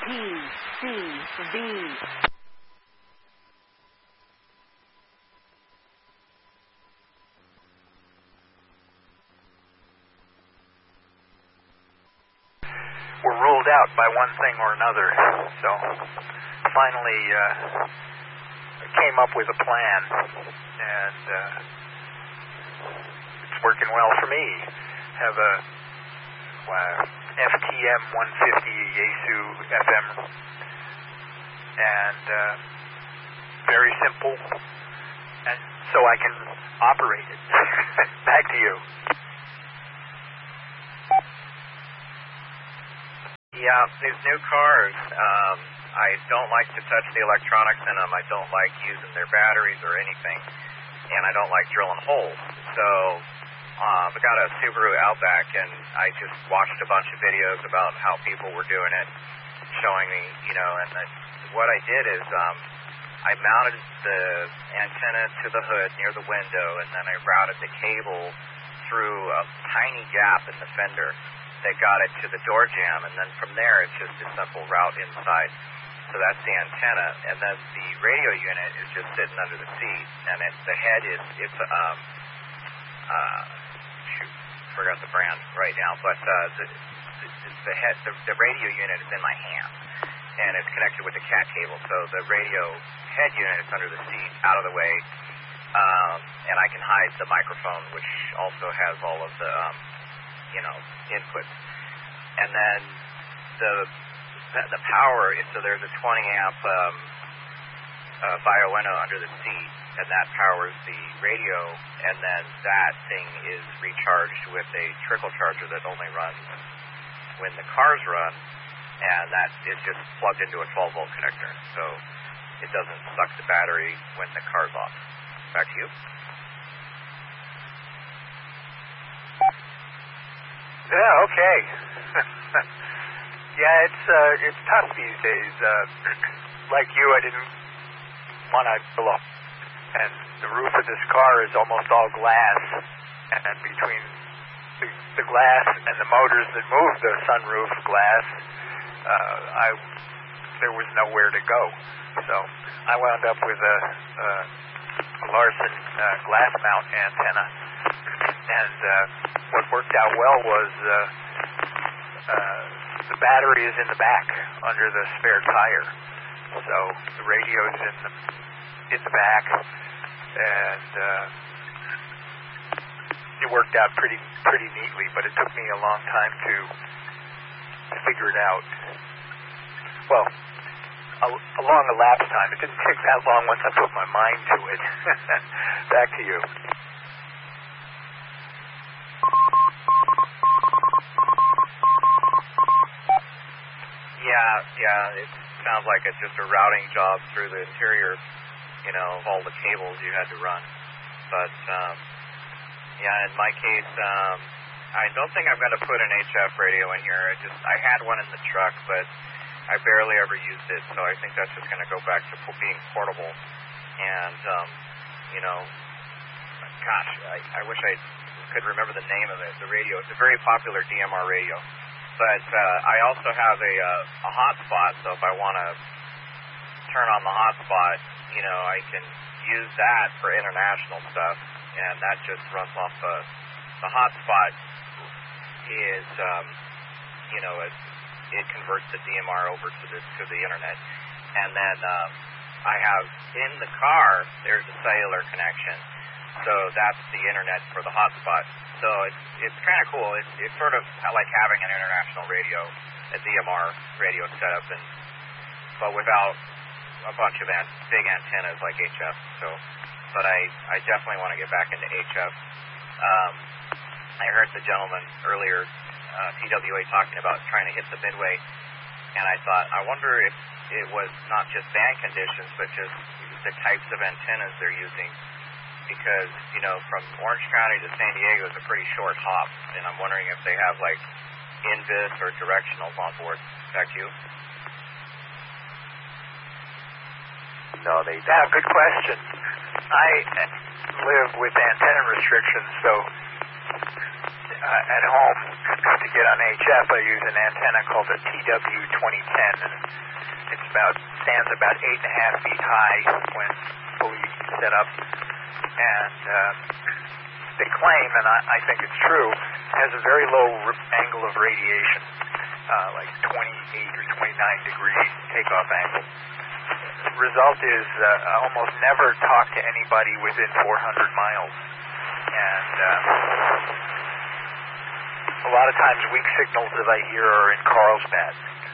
PCB. Were ruled out by one thing or another. So finally came up with a plan, and it's working well for me. Have a FTM 150 Yaesu FM, and very simple, and so I can operate it. Back to you. Yeah, these new cars, I don't like to touch the electronics in them. I don't like using their batteries or anything, and I don't like drilling holes. So I got a Subaru Outback, and I just watched a bunch of videos about how people were doing it, showing me, and what I did is I mounted the antenna to the hood near the window, and then I routed the cable through a tiny gap in the fender that got it to the door jamb, and then from there it's just a simple route inside. So that's the antenna, and then the radio unit is just sitting under the seat, and the head is forgot the brand right now, but the radio unit is in my hand, and it's connected with the cat cable. So the radio head unit is under the seat, out of the way, and I can hide the microphone, which also has all of the inputs. And then the power, so there's a 20 amp Bioenno under the seat, and that powers the radio, and then that thing is recharged with a trickle charger that only runs when the cars run, and that is just plugged into a 12 volt connector, so it doesn't suck the battery when the car's off. Back to you. Yeah, okay. Yeah, it's tough these days. Like you, I didn't want to blow up. And the roof of this car is almost all glass. And between the glass and the motors that move the sunroof glass, there was nowhere to go. So I wound up with a Larson glass mount antenna. And what worked out well was the battery is in the back under the spare tire. So the radio is in the back, and it worked out pretty neatly. But it took me a long time to figure it out. Well, along elapsed time. It didn't take that long once I put my mind to it. Back to you. Yeah, it sounds like it's just a routing job through the interior, of all the cables you had to run. But, in my case, I don't think I'm going to put an HF radio in here. I had one in the truck, but I barely ever used it, so I think that's just going to go back to being portable. And, I wish I could remember the name of it, the radio. It's a very popular DMR radio. But I also have a hotspot, so if I want to turn on the hotspot, I can use that for international stuff, and that just runs off the hotspot is, it converts the DMR over to the internet. And then I have in the car, there's a cellular connection, so that's the internet for the hotspot. So it's kind of cool. It's sort of like having an international radio, a DMR radio setup, but without a bunch of big antennas like HF. So, but I definitely want to get back into HF. I heard the gentleman earlier, TWA, talking about trying to hit the midway, and I thought, I wonder if it was not just band conditions, but just the types of antennas they're using. Because, from Orange County to San Diego is a pretty short hop, and I'm wondering if they have, like, Invis or directionals on board. Back to you. No, they don't. Yeah, good question. I live with antenna restrictions, so at home to get on HF, I use an antenna called a TW2010, and it stands about 8.5 feet high when fully set up, and they claim, and I think it's true, has a very low angle of radiation, like 28 or 29 degree takeoff angle. The result is I almost never talk to anybody within 400 miles, and a lot of times weak signals that I hear are in Carlsbad,